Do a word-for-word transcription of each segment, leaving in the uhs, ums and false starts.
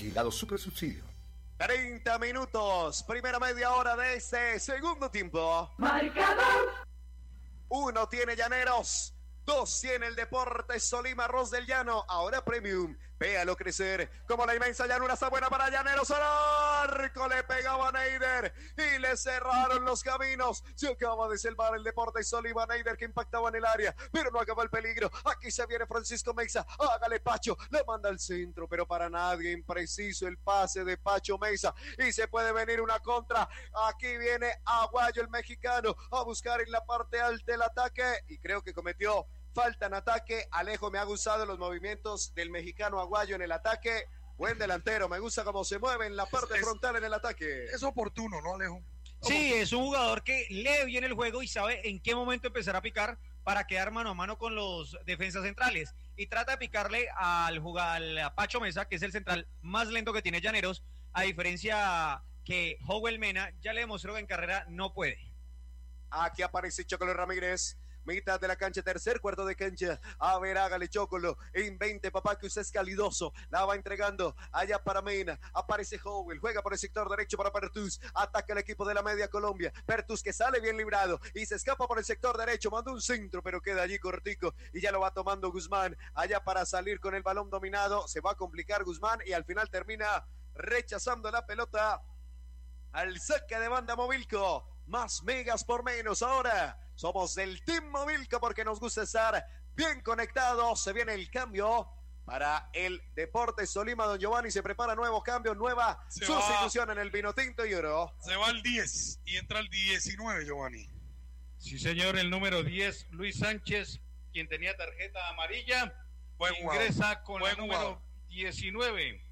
Vigilado Supersubsidio. treinta minutos, primera media hora de este segundo tiempo. Marcador. Uno tiene Llaneros, dos tiene el Deportes Tolima, Arroz del Llano, ahora Premium. Véalo crecer, como la inmensa llanura está buena para Llaneros. Al arco le pegaba Neider y le cerraron los caminos. Se acaba de salvar el Deportes Tolima, Neider, que impactaba en el área, pero no acabó el peligro. Aquí se viene Francisco Meza, hágale Pacho, le manda al centro, pero para nadie, impreciso el pase de Pacho Meza y se puede venir una contra. Aquí viene Aguayo, el mexicano, a buscar en la parte alta el ataque y creo que cometió falta en ataque. Alejo, me ha gustado los movimientos del mexicano Aguayo en el ataque. Buen delantero, me gusta cómo se mueve en la parte es, frontal en el ataque. Es oportuno, ¿no, Alejo? Sí, es un jugador que lee bien el juego y sabe en qué momento empezar a picar para quedar mano a mano con los defensas centrales. Y trata de picarle al jugador, a Pacho Meza, que es el central más lento que tiene Llaneros, a diferencia que Howell Mena ya le demostró que en carrera no puede. Aquí aparece Chocolo Ramírez. Mitad de la cancha, tercer cuarto de cancha. A ver, hágale Chocolo. Invente, papá, que usted es calidoso. La va entregando allá para Mena. Aparece Howell. Juega por el sector derecho para Pertus. Ataca el equipo de la media Colombia. Pertus que sale bien librado y se escapa por el sector derecho. Manda un centro, pero queda allí cortico. Y ya lo va tomando Guzmán. Allá para salir con el balón dominado. Se va a complicar Guzmán y al final termina rechazando la pelota al saque de banda Movilco. Más megas por menos. Ahora somos del Team Movilco porque nos gusta estar bien conectados. Se viene el cambio para el Deportes Tolima. Don Giovanni, se prepara nuevo cambio, nueva se sustitución va, en el vino tinto y oro. Se va el diez y entra el diecinueve, Giovanni. Sí, señor, el número diez, Luis Sánchez, quien tenía tarjeta amarilla, Buen ingresa jugador. con Buen el número jugador. diecinueve.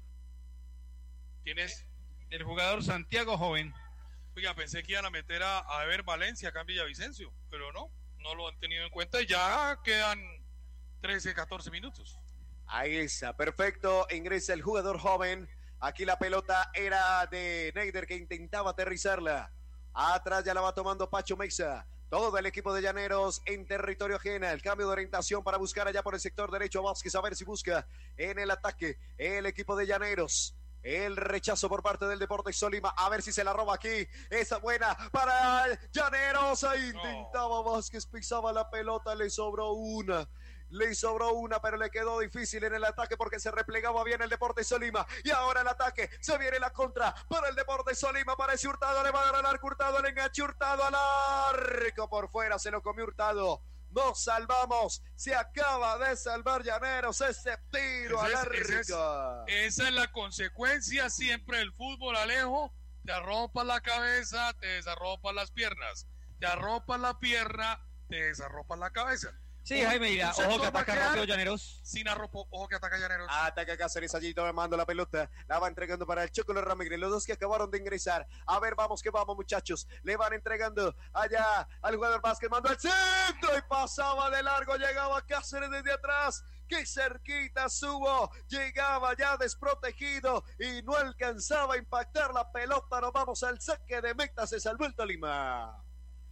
¿Tienes? El jugador Santiago Joven. Oiga, pensé que iban a meter a, a Ever Valencia acá en Villavicencio, pero no, no lo han tenido en cuenta y ya quedan trece, catorce minutos. Ahí está, perfecto, ingresa el jugador joven. Aquí la pelota era de Neider que intentaba aterrizarla. Atrás ya la va tomando Pacho Meza. Todo el equipo de Llaneros en territorio ajeno. El cambio de orientación para buscar allá por el sector derecho. Vázquez a ver si busca en el ataque el equipo de Llaneros. El rechazo por parte del Deportes Tolima. A ver si se la roba aquí. Esa buena para Llaneros. Ahí no. Intentaba Vázquez, pisaba la pelota. Le sobró una. Le sobró una, pero le quedó difícil en el ataque porque se replegaba bien el Deportes Tolima. Y ahora el ataque. Se viene la contra para el Deportes Tolima. Parece Hurtado. Le va a dar al arco Hurtado. Le enganche Hurtado al arco. Por fuera se lo comió Hurtado. Nos salvamos, se acaba de salvar Llaneros, ese tiro al arco. Esa es, esa es la consecuencia siempre del fútbol, Alejo. Te arropas la cabeza, te desarropas las piernas. Te arropas la pierna, te desarropas la cabeza. Sí, Jaime, mira, ojo que ataca rápido Llaneros. Sin arropo, ojo que ataca Llaneros. Ataca Cáceres allí tomando la pelota. La va entregando para el Chocolo Ramírez. Los dos que acabaron de ingresar. A ver, vamos que vamos, muchachos. Le van entregando allá al jugador Vázquez. Mandó al centro y pasaba de largo. Llegaba Cáceres desde atrás. Qué cerquita subo. Llegaba ya desprotegido y no alcanzaba a impactar la pelota. Nos vamos al saque de meta. Se salvó el Tolima.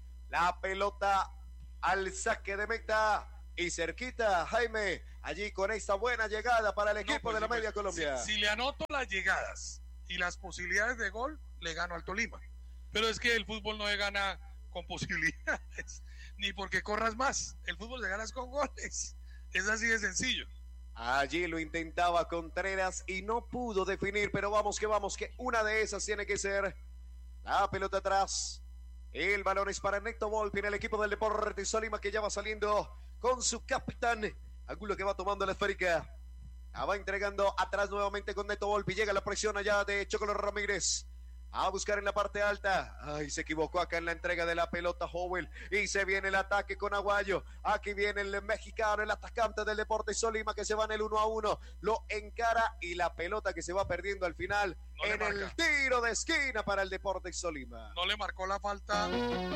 La pelota al saque de meta y cerquita, Jaime, allí con esta buena llegada para el equipo no, pues, de la media pues, Colombia. Si, si le anoto las llegadas y las posibilidades de gol, le gano al Tolima. Pero es que el fútbol no se gana con posibilidades, ni porque corras más. El fútbol se gana con goles. Es así de sencillo. Allí lo intentaba Contreras y no pudo definir, pero vamos que vamos, que una de esas tiene que ser. La pelota atrás. El balón es para Neto Volpi en el equipo del Deportes Tolima que ya va saliendo con su capitán. Angulo que va tomando la esférica. La va entregando atrás nuevamente con Neto Volpi. Llega la presión allá de Chocolo Ramírez. A buscar en la parte alta. Ay, se equivocó acá en la entrega de la pelota Howell. Y se viene el ataque con Aguayo. Aquí viene el mexicano, el atacante del Deportes Tolima que se va en el uno a uno. Lo encara y la pelota que se va perdiendo al final no en el tiro de esquina para el Deportes Tolima. No le marcó la falta.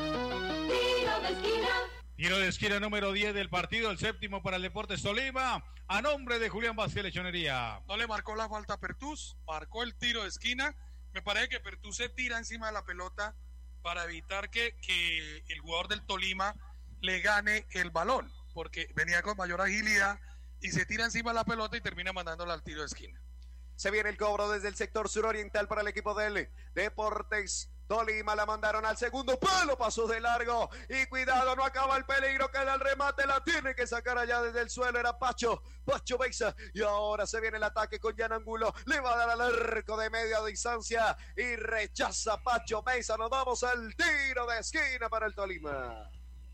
Tiro de esquina. Tiro de esquina número diez del partido, el séptimo para el Deportes Tolima, a nombre de Julián Vázquez Lechonería. No le marcó la falta a Pertus, marcó el tiro de esquina. Me parece que Pertus se tira encima de la pelota para evitar que, que el jugador del Tolima le gane el balón, porque venía con mayor agilidad y se tira encima de la pelota y termina mandándola al tiro de esquina. Se viene el cobro desde el sector suroriental para el equipo del Deportes Tolima. La mandaron al segundo palo, pasó de largo y cuidado, no acaba el peligro, queda el remate, la tiene que sacar allá desde el suelo, era Pacho, Pacho Meiza, y ahora se viene el ataque con Jan Angulo, le va a dar al arco de media distancia y rechaza Pacho Meiza. Nos vamos al tiro de esquina para el Tolima.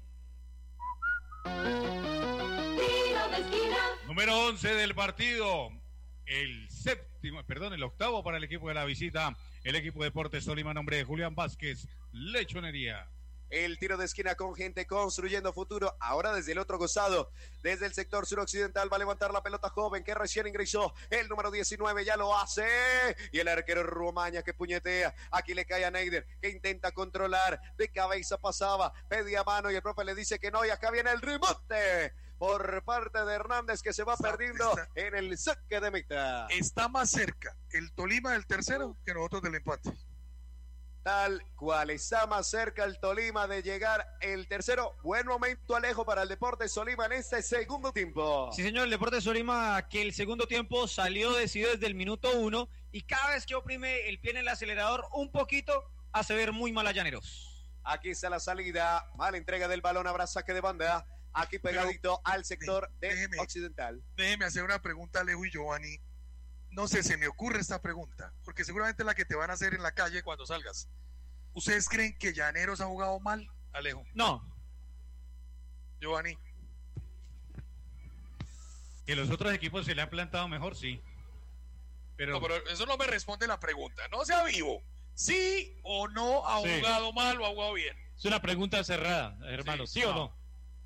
Tiro de esquina. Número once del partido. El séptimo, perdón, el octavo para el equipo de la visita. El equipo de Deportes Tolima, nombre de Julián Vázquez, Lechonería. El tiro de esquina con gente construyendo futuro. Ahora desde el otro costado, desde el sector suroccidental, va a levantar la pelota joven que recién ingresó. El número diecinueve ya lo hace. Y el arquero Romaña que puñetea. Aquí le cae a Neider que intenta controlar. De cabeza pasaba, pedía mano y el profe le dice que no. Y acá viene el rebote por parte de Hernández que se va Está- perdiendo está- en el saque de meta. Está más cerca el Tolima del tercero que nosotros del empate. Tal cual, está más cerca el Tolima de llegar el tercero. Buen momento, Alejo, para el Deportes Tolima en este segundo tiempo. Sí, señor, el Deportes Tolima que el segundo tiempo salió decidido desde el minuto uno y cada vez que oprime el pie en el acelerador un poquito hace ver muy mal a Llaneros. Aquí está la salida, mala entrega del balón, habrá saque de banda. Aquí pegadito al sector de déjeme. occidental. Déjeme hacer una pregunta, Alejo y Giovanni. No sé, se me ocurre esta pregunta, porque seguramente es la que te van a hacer en la calle cuando salgas. ¿Ustedes creen que Llaneros ha jugado mal, Alejo? No, Giovanni. Que los otros equipos se le han plantado mejor, sí. Pero, No, pero eso no me responde la pregunta. No sea vivo. ¿Sí o no ha Sí. jugado mal o ha jugado bien? Es una pregunta cerrada, hermano. ¿Sí, Sí, o no. no?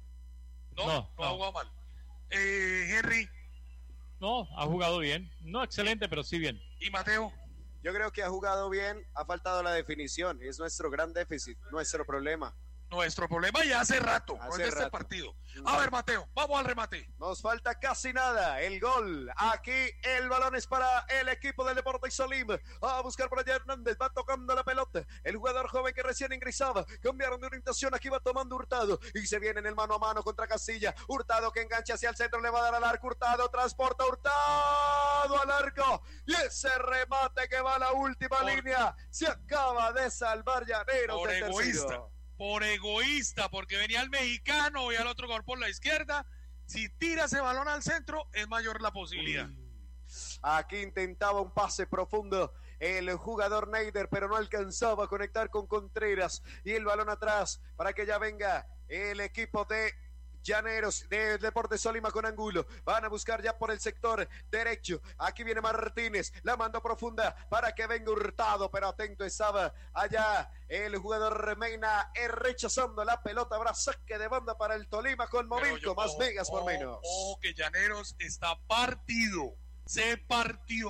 No, No, no, ha no. jugado mal. Eh, Henry No, ha jugado bien. No excelente, pero sí bien. y Mateo. Yo creo que ha jugado bien, ha faltado la definición. Es nuestro gran déficit, nuestro problema. Nuestro problema ya hace rato, no es Hace de este rato. partido. A ver, Mateo, vamos al remate. Nos falta casi nada. El gol. Aquí el balón es para el equipo del Deportes Tolima. A buscar por allá Hernández. Va tocando la pelota. El jugador joven que recién ingresaba. Cambiaron de orientación. Aquí va tomando Hurtado. Y se viene en el mano a mano contra Castilla. Hurtado que engancha hacia el centro. Le va a dar al arco. Hurtado transporta Hurtado al arco. Y ese remate que va a la última Por- línea. Se acaba de salvar Llaneros Por del egoísta. tercero. Por egoísta, porque venía el mexicano y al otro gol por la izquierda. Si tira ese balón al centro, es mayor la posibilidad. Aquí intentaba un pase profundo el jugador Neider, pero no alcanzaba a conectar con Contreras. Y el balón atrás para que ya venga el equipo de Llaneros de Deportes Tolima con Angulo. Van a buscar ya por el sector derecho. Aquí viene Martínez. La manda profunda para que venga Hurtado, pero atento estaba allá el jugador Remeina eh, rechazando la pelota. Habrá saque de banda para el Tolima con Pero momento. yo- Más ojo, megas por ojo, menos. Ojo que Llaneros está partido. Se partió.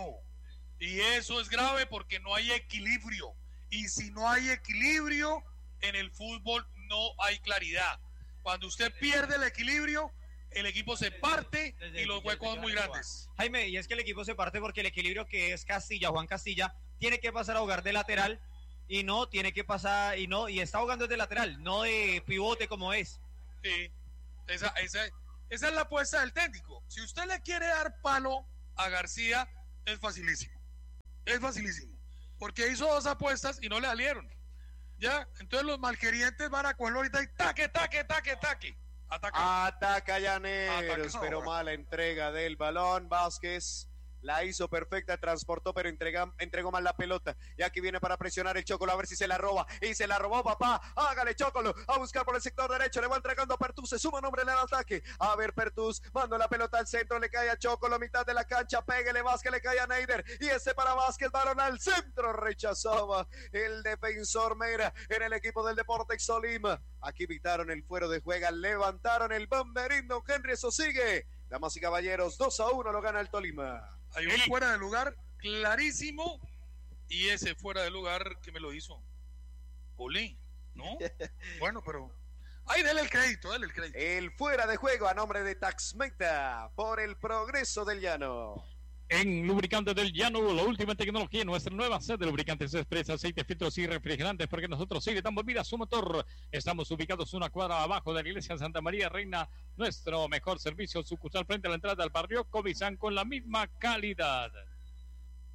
Y eso es grave porque no hay equilibrio. Y si no hay equilibrio, en el fútbol no hay claridad. Cuando usted pierde el equilibrio, el equipo se parte Desde- y los desde huecos que son muy van a grandes. Jaime, y es que el equipo se parte porque el equilibrio que es Castilla, Juan Castilla, tiene que pasar a jugar de lateral y no tiene que pasar, y no, y está jugando de lateral, no de pivote como es. Sí, esa, esa, esa es la apuesta del técnico. Si usted le quiere dar palo a García, es facilísimo. Es facilísimo. Porque hizo dos apuestas y no le salieron. Ya, entonces los malquerientes van a cogerlo ahorita y taque, taque, taque, taque. Ataca. Ataca Llaneros, Ataca. pero mala entrega del balón. Vázquez la hizo perfecta, transportó, pero entrega, entregó mal la pelota. Y aquí viene para presionar el Chocolo, a ver si se la roba. Y se la robó, papá. Hágale, Chocolo. A buscar por el sector derecho. Le va entregando a Pertús. Se suma nombre en el ataque. A ver, Pertús. Manda la pelota al centro. Le cae a Chocolo, mitad de la cancha. Pégale, Vázquez. Le cae a Neider. Y ese para Vázquez. Balón al centro. Rechazaba el defensor Mera en el equipo del Deportes Tolima. Aquí evitaron el fuero de juega. Levantaron el banderín. Don Henry, eso sigue. Damas y caballeros, dos a uno lo gana el Tolima. Hay un fuera de lugar clarísimo y ese fuera de lugar que me lo hizo Olé, ¿no? Bueno, pero ahí dele el crédito, dele el crédito. El fuera de juego a nombre de Taxmeta por el progreso del llano. En Lubricantes del Llano, la última tecnología, nuestra nueva sede de lubricantes express, aceite, filtros y refrigerantes, porque nosotros sí le damos vida a su motor. Estamos ubicados una cuadra abajo de la iglesia Santa María Reina. Nuestro mejor servicio sucursal frente a la entrada del barrio Covisán con la misma calidad.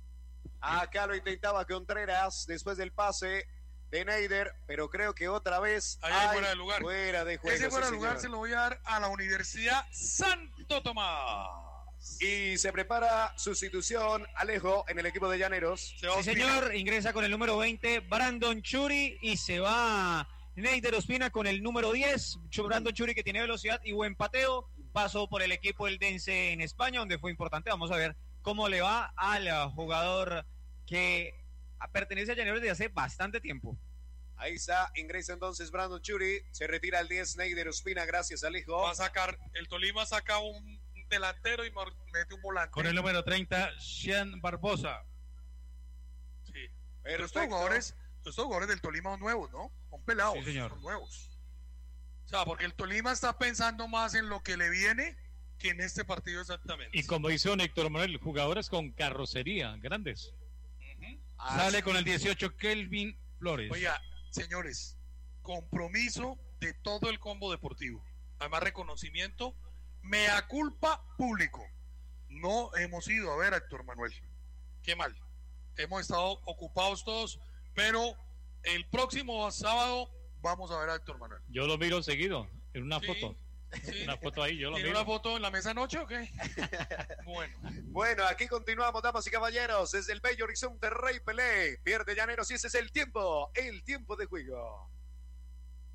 Acá lo intentaba Contreras después del pase de Neider, pero creo que otra vez ahí hay fuera de lugar. Fuera de juego. Ese fuera sí, de lugar señor. se lo voy a dar a la Universidad Santo Tomás. Y se prepara sustitución Alejo en el equipo de Llaneros. Se va Sí, Ospina. señor, ingresa con el número veinte Brandon Churi y se va Neider Ospina con el número diez. Brandon Churi, que tiene velocidad y buen pateo, pasó por el equipo eldense en España, donde fue importante. Vamos a ver cómo le va al jugador que pertenece a Llaneros desde hace bastante tiempo. Ahí está, ingresa entonces Brandon Churi, se retira el diez Neider Ospina, gracias Alejo. Va a sacar, el Tolima saca un delantero y mete un volante. Con el número treinta, Sean Barbosa. Sí. Pero Perfecto. estos jugadores, estos jugadores del Tolima son nuevos, ¿no? Son pelados, Sí, señor. son nuevos. O sea, porque el Tolima está pensando más en lo que le viene que en este partido exactamente. Y como dice don Héctor Manuel, jugadores con carrocería, grandes. Ujú. Sale con el dieciocho, Kelvin Flores. Oiga, señores, compromiso de todo el combo deportivo. Además, reconocimiento, mea culpa público. No hemos ido a ver a Héctor Manuel. Qué mal. Hemos estado ocupados todos, pero el próximo sábado vamos a ver a Héctor Manuel. Yo lo miro seguido, en una Sí, foto. sí. Una foto ahí, yo lo ¿Tiene miro. una foto en la mesa anoche o qué? Bueno. Bueno, aquí continuamos, damas y caballeros, desde el bello horizonte Rey Pelé, pierde Llaneros y ese es el tiempo, el tiempo de juego.